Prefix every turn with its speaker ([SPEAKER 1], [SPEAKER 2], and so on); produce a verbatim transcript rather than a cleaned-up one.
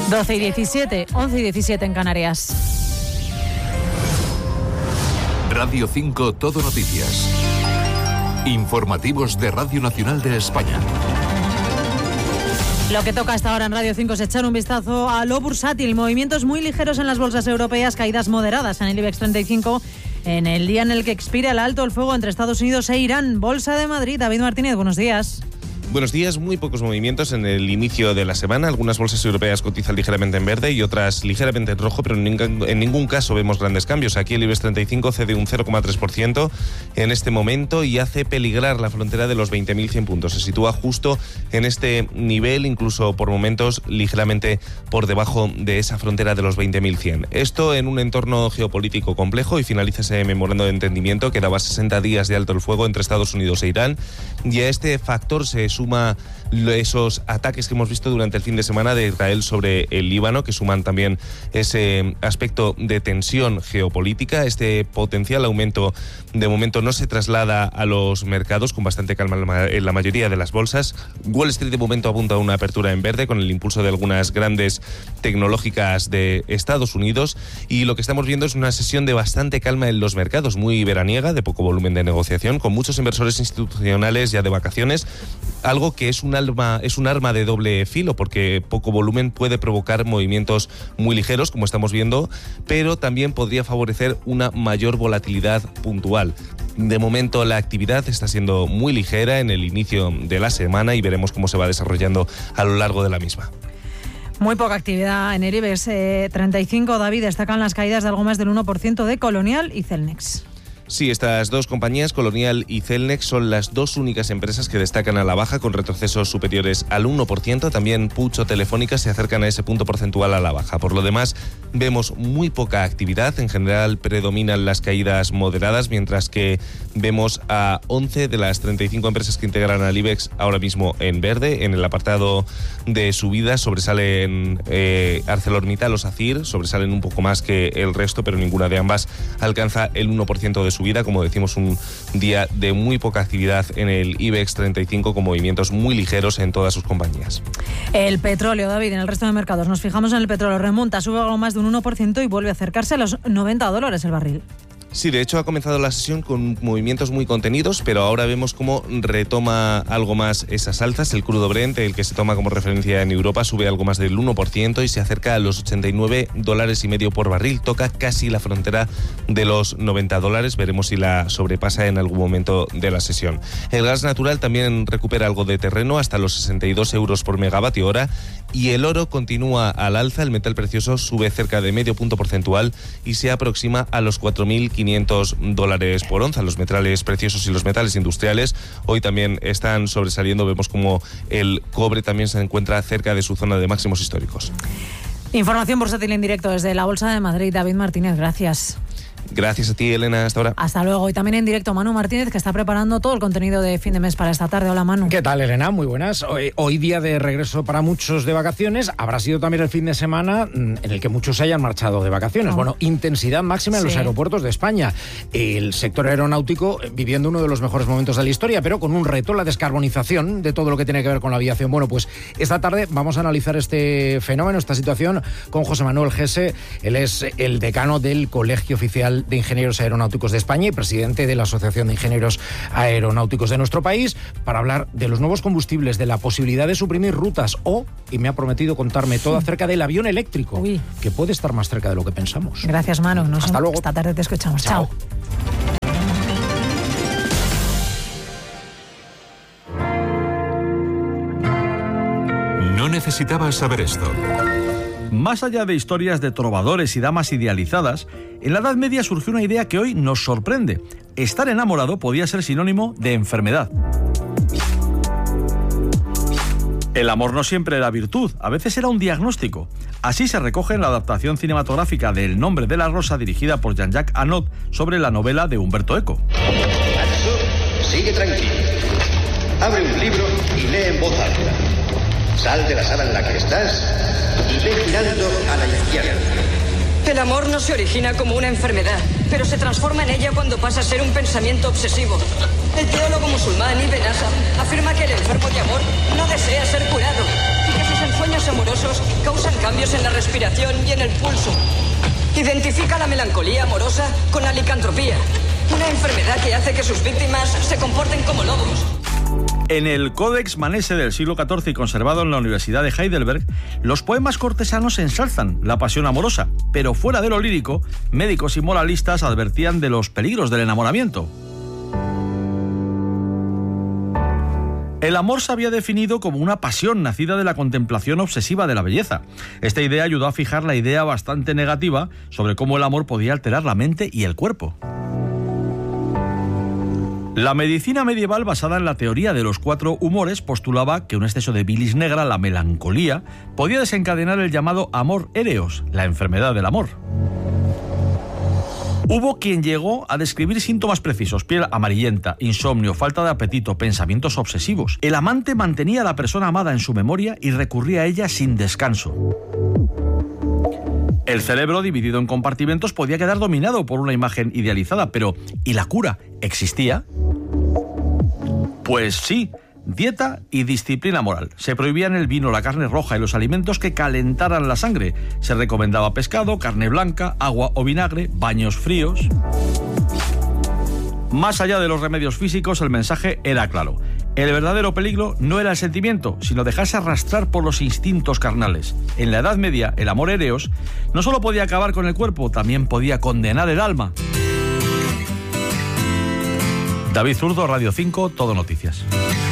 [SPEAKER 1] doce y diecisiete, once y diecisiete en Canarias.
[SPEAKER 2] Radio cinco Todo Noticias. Informativos de Radio Nacional de España.
[SPEAKER 1] Lo que toca hasta ahora en Radio cinco es echar un vistazo a lo bursátil. Movimientos muy ligeros en las bolsas europeas, caídas moderadas en el IBEX treinta y cinco en el día en el que expira el alto el fuego entre Estados Unidos e Irán. Bolsa de Madrid, David Martínez, buenos días.
[SPEAKER 3] Buenos días, muy pocos movimientos en el inicio de la semana. Algunas bolsas europeas cotizan ligeramente en verde y otras ligeramente en rojo, pero en ningún, en ningún caso vemos grandes cambios. Aquí el IBEX treinta y cinco cede un cero coma tres por ciento en este momento y hace peligrar la frontera de los veinte mil cien puntos. Se sitúa justo en este nivel, incluso por momentos ligeramente por debajo de esa frontera de los veinte mil cien. Esto en un entorno geopolítico complejo y finaliza ese memorando de entendimiento que daba sesenta días de alto el fuego entre Estados Unidos e Irán. Y a este factor se suma esos ataques que hemos visto durante el fin de semana de Israel sobre el Líbano, que suman también ese aspecto de tensión geopolítica. Este potencial aumento de momento no se traslada a los mercados con bastante calma en la mayoría de las bolsas. Wall Street de momento apunta a una apertura en verde con el impulso de algunas grandes tecnológicas de Estados Unidos, y lo que estamos viendo es una sesión de bastante calma en los mercados, muy veraniega, de poco volumen de negociación, con muchos inversores institucionales ya de vacaciones, algo que es un arma, es un arma de doble filo, porque poco volumen puede provocar movimientos muy ligeros, como estamos viendo, pero también podría favorecer una mayor volatilidad puntual. De momento la actividad está siendo muy ligera en el inicio de la semana y veremos cómo se va desarrollando a lo largo de la misma.
[SPEAKER 1] Muy poca actividad en el IBEX eh, treinta y cinco, David. Destacan las caídas de algo más del uno por ciento de Colonial y Celnex.
[SPEAKER 3] Sí, estas dos compañías, Colonial y Celnex, son las dos únicas empresas que destacan a la baja con retrocesos superiores al uno por ciento. También Puig o Telefónica se acercan a ese punto porcentual a la baja. Por lo demás, vemos muy poca actividad. En general predominan las caídas moderadas, mientras que vemos a once de las treinta y cinco empresas que integran al IBEX ahora mismo en verde. En el apartado de subidas sobresalen eh, ArcelorMittal o SACIR, sobresalen un poco más que el resto, pero ninguna de ambas alcanza el uno por ciento de subida. Como decimos, un día de muy poca actividad en el IBEX treinta y cinco, con movimientos muy ligeros en todas sus compañías.
[SPEAKER 1] El petróleo, David, en el resto de mercados. Nos fijamos en el petróleo. Remonta, sube algo más de un uno por ciento y vuelve a acercarse a los noventa dólares el barril.
[SPEAKER 3] Sí, de hecho ha comenzado la sesión con movimientos muy contenidos, pero ahora vemos cómo retoma algo más esas alzas. El crudo Brent, el que se toma como referencia en Europa, sube algo más del uno por ciento y se acerca a los ochenta y nueve dólares y medio por barril. Toca casi la frontera de los noventa dólares. Veremos si la sobrepasa en algún momento de la sesión. El gas natural también recupera algo de terreno hasta los sesenta y dos euros por megavatio hora. Y el oro continúa al alza. El metal precioso sube cerca de medio punto porcentual y se aproxima a los cuatro mil quinientos dólares por onza. Los metales preciosos y los metales industriales hoy también están sobresaliendo. Vemos como el cobre también se encuentra cerca de su zona de máximos históricos.
[SPEAKER 1] Información bursátil en directo desde la Bolsa de Madrid. David Martínez, gracias.
[SPEAKER 3] Gracias a ti, Elena, hasta ahora.
[SPEAKER 1] Hasta luego. Y también en directo Manu Martínez, que está preparando todo el contenido de fin de mes para esta tarde. Hola, Manu.
[SPEAKER 4] ¿Qué tal, Elena? Muy buenas. Hoy, hoy día de regreso para muchos de vacaciones. Habrá sido también el fin de semana en el que muchos se hayan marchado de vacaciones. Oh. Bueno, intensidad máxima en sí. Los aeropuertos de España. El sector aeronáutico viviendo uno de los mejores momentos de la historia, pero con un reto, la descarbonización de todo lo que tiene que ver con la aviación. Bueno, pues esta tarde vamos a analizar este fenómeno, esta situación, con José Manuel Gese. Él es el decano del Colegio Oficial de Ingenieros Aeronáuticos de España y presidente de la Asociación de Ingenieros Aeronáuticos de nuestro país, para hablar de los nuevos combustibles, de la posibilidad de suprimir rutas o, y me ha prometido contarme todo acerca del avión eléctrico, Uy. que puede estar más cerca de lo que pensamos.
[SPEAKER 1] Gracias, Manu. Nos
[SPEAKER 4] Hasta luego.
[SPEAKER 1] Esta tarde te escuchamos. Chao. Chao.
[SPEAKER 2] No necesitabas saber esto.
[SPEAKER 5] Más allá de historias de trovadores y damas idealizadas, en la Edad Media surgió una idea que hoy nos sorprende. Estar enamorado podía ser sinónimo de enfermedad. El amor no siempre era virtud, a veces era un diagnóstico. Así se recoge en la adaptación cinematográfica de El nombre de la rosa, dirigida por Jean-Jacques Annaud, sobre la novela de Umberto Eco.
[SPEAKER 6] Sigue tranquilo. Abre un libro y lee en voz alta. Sal de la sala en la que estás y ve girando a la izquierda.
[SPEAKER 7] El amor no se origina como una enfermedad, pero se transforma en ella cuando pasa a ser un pensamiento obsesivo. El teólogo musulmán Ibn Hazm afirma que el enfermo de amor no desea ser curado y que sus ensueños se amorosos causan cambios en la respiración y en el pulso. Identifica la melancolía amorosa con la licantropía, una enfermedad que hace que sus víctimas se comporten como lobos.
[SPEAKER 5] En el Codex Manesse del siglo catorce y conservado en la Universidad de Heidelberg, los poemas cortesanos ensalzan la pasión amorosa, pero fuera de lo lírico, médicos y moralistas advertían de los peligros del enamoramiento. El amor se había definido como una pasión nacida de la contemplación obsesiva de la belleza. Esta idea ayudó a fijar la idea bastante negativa sobre cómo el amor podía alterar la mente y el cuerpo. La medicina medieval, basada en la teoría de los cuatro humores, postulaba que un exceso de bilis negra, la melancolía, podía desencadenar el llamado amor éreos, la enfermedad del amor. Hubo quien llegó a describir síntomas precisos: piel amarillenta, insomnio, falta de apetito, pensamientos obsesivos. El amante mantenía a la persona amada en su memoria y recurría a ella sin descanso. El cerebro, dividido en compartimentos, podía quedar dominado por una imagen idealizada, pero ¿y la cura existía? Pues sí, dieta y disciplina moral. Se prohibían el vino, la carne roja y los alimentos que calentaran la sangre. Se recomendaba pescado, carne blanca, agua o vinagre, baños fríos. Más allá de los remedios físicos, el mensaje era claro. El verdadero peligro no era el sentimiento, sino dejarse arrastrar por los instintos carnales. En la Edad Media, el amor éreos no solo podía acabar con el cuerpo, también podía condenar el alma. David Zurdo, Radio cinco, Todo Noticias.